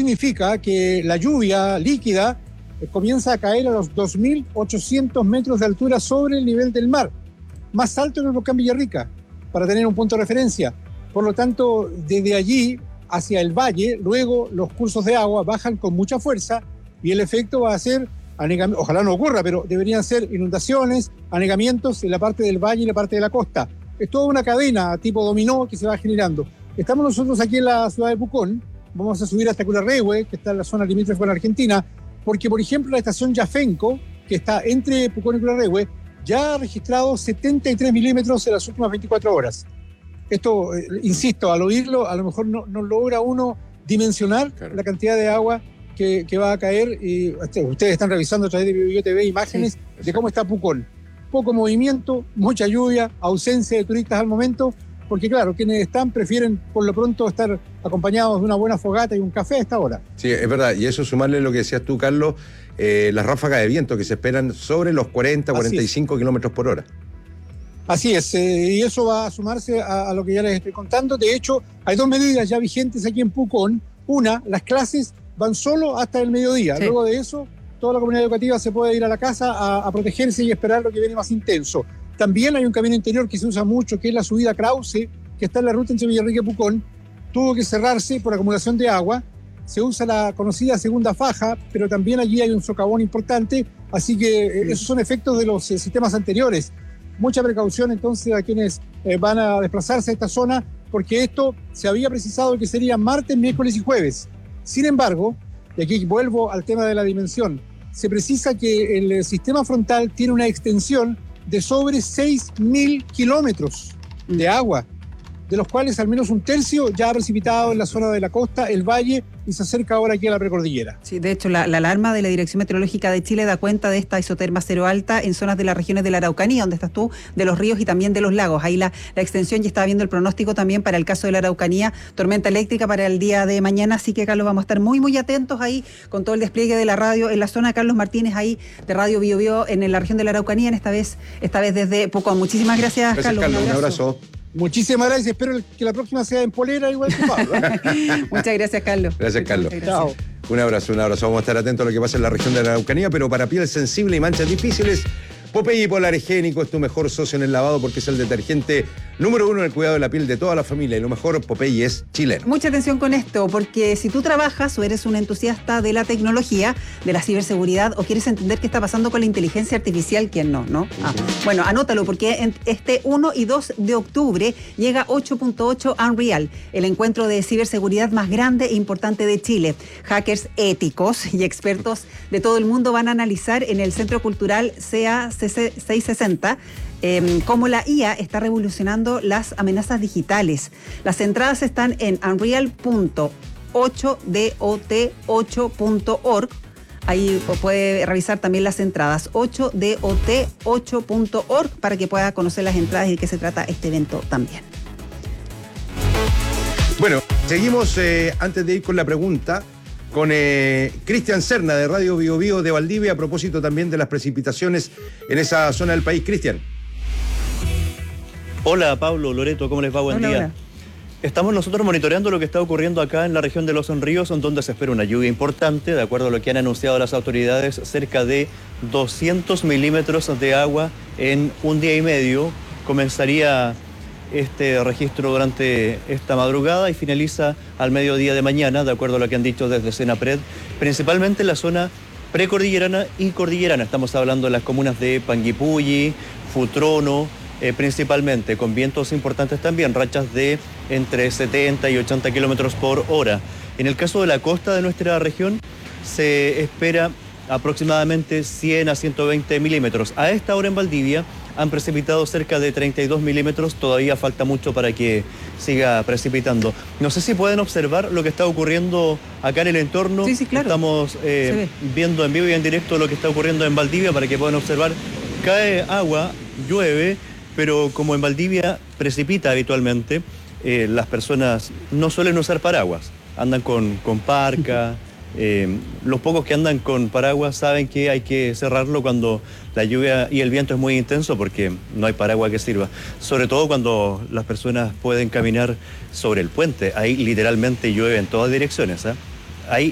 significa que la lluvia líquida comienza a caer a los 2.800 metros de altura sobre el nivel del mar, más alto en el volcán Villarrica, para tener un punto de referencia. Por lo tanto, desde allí hacia el valle, luego los cursos de agua bajan con mucha fuerza y el efecto va a ser, ojalá no ocurra, pero deberían ser inundaciones, anegamientos en la parte del valle y la parte de la costa. Es toda una cadena tipo dominó que se va generando. Estamos nosotros aquí en la ciudad de Pucón, vamos a subir hasta Curarrehue, que está en la zona limítrofe con Argentina, porque por ejemplo la estación Yafenco, que está entre Pucón y Curarrehue, ya ha registrado 73 milímetros en las últimas 24 horas. Esto, insisto, al oírlo, a lo mejor no logra uno dimensionar la cantidad de agua que va a caer. Y ustedes están revisando a través de BioBioTV imágenes de cómo está Pucón. Poco movimiento, mucha lluvia, ausencia de turistas al momento, porque claro, quienes están prefieren por lo pronto estar acompañados de una buena fogata y un café a esta hora. Sí, es verdad, y eso sumarle lo que decías tú, Carlos, las ráfagas de viento que se esperan sobre los 40-45 kilómetros por hora. Así es, y eso va a sumarse a lo que ya les estoy contando. De hecho, hay dos medidas ya vigentes aquí en Pucón. Una, las clases van solo hasta el mediodía. Sí. Luego de eso, toda la comunidad educativa se puede ir a la casa a protegerse y esperar lo que viene más intenso. También hay un camino interior que se usa mucho, que es la subida Krause, que está en la ruta entre Villarrica y Pucón. Tuvo que cerrarse por acumulación de agua. Se usa la conocida segunda faja, pero también allí hay un socavón importante. Así que esos son efectos de los sistemas anteriores. Mucha precaución entonces a quienes van a desplazarse a esta zona, porque esto se había precisado que sería martes, miércoles y jueves. Sin embargo, y aquí vuelvo al tema de la dimensión, se precisa que el sistema frontal tiene una extensión de sobre 6.000 kilómetros de agua, de los cuales al menos un tercio ya ha precipitado en la zona de la costa, el valle, y se acerca ahora aquí a la precordillera. Sí, de hecho, la alarma de la Dirección Meteorológica de Chile da cuenta de esta isoterma cero alta en zonas de las regiones de la Araucanía, donde estás tú, de los ríos y también de los lagos. Ahí la extensión, ya estaba viendo el pronóstico también para el caso de la Araucanía, tormenta eléctrica para el día de mañana, así que, Carlos, vamos a estar muy, muy atentos ahí con todo el despliegue de la radio en la zona. Carlos Martínez ahí de Radio Bio Bio en la región de la Araucanía, esta vez desde Pucón. Muchísimas gracias, Carlos. Un abrazo. Muchísimas gracias, espero que la próxima sea en polera igual que Pablo. Muchas gracias, Carlos. Gracias, Carlos. Chao. Un abrazo. Vamos a estar atentos a lo que pasa en la región de la Araucanía, pero para piel sensible y manchas difíciles, Popeye Polar Higiénico es tu mejor socio en el lavado porque es el detergente número 1 en el cuidado de la piel de toda la familia, y lo mejor, Popeye es chileno. Mucha atención con esto, porque si tú trabajas o eres un entusiasta de la tecnología, de la ciberseguridad, o quieres entender qué está pasando con la inteligencia artificial, ¿quién no? Bueno, anótalo, porque en este 1 y 2 de octubre llega 8.8 Unreal, el encuentro de ciberseguridad más grande e importante de Chile. Hackers éticos y expertos de todo el mundo van a analizar en el Centro Cultural CA 660 cómo la IA está revolucionando las amenazas digitales. Las entradas están en unreal.8dot8.org. Ahí puede revisar también las entradas, 8dot8.org, para que pueda conocer las entradas y de qué se trata este evento también. Bueno, seguimos antes de ir con la pregunta, con Cristian Serna de Radio Bio Bio de Valdivia, a propósito también de las precipitaciones en esa zona del país. Cristian. Hola, Pablo, Loreto, ¿cómo les va? Buen día. Hola. Estamos nosotros monitoreando lo que está ocurriendo acá en la región de Los Ríos, donde se espera una lluvia importante, de acuerdo a lo que han anunciado las autoridades, cerca de 200 milímetros de agua en un día y medio. Comenzaría este registro durante esta madrugada y finaliza al mediodía de mañana, de acuerdo a lo que han dicho desde Senapred, principalmente en la zona precordillerana y cordillerana. Estamos hablando de las comunas de Panguipulli, Futrono, principalmente, con vientos importantes también, rachas de entre 70 y 80 kilómetros por hora. En el caso de la costa de nuestra región, se espera aproximadamente 100 a 120 milímetros. A esta hora en Valdivia han precipitado cerca de 32 milímetros, todavía falta mucho para que siga precipitando. No sé si pueden observar lo que está ocurriendo acá en el entorno. Sí, claro. Estamos viendo en vivo y en directo lo que está ocurriendo en Valdivia para que puedan observar. Cae agua, llueve, pero como en Valdivia precipita habitualmente, las personas no suelen usar paraguas, andan con parca. Los pocos que andan con paraguas saben que hay que cerrarlo cuando la lluvia y el viento es muy intenso, porque no hay paraguas que sirva, sobre todo cuando las personas pueden caminar sobre el puente. Ahí literalmente llueve en todas direcciones,